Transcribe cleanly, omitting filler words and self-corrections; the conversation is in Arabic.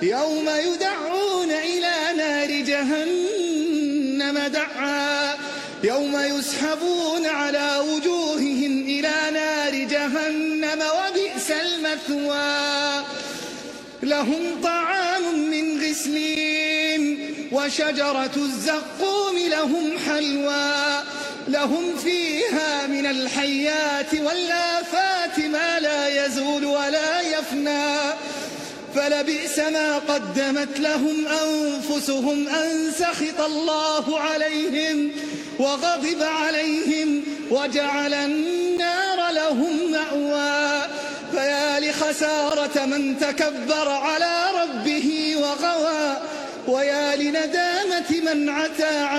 يوم يدعون إلى نار جهنم دعا يوم يسحبون على وجوههم إلى نار جهنم وبئس المثوى لهم طعام من غسلين وشجرة الزقوم لهم حلوى لهم فيها من الحيات والآفات ما لا يزول ولا يفنى فلبئس ما قدمت لهم أنفسهم أن سخط الله عليهم وغضب عليهم وجعل النار لهم مأوى فيا لخسارة من تكبر على ربه وغوى ويا لندامة من عتى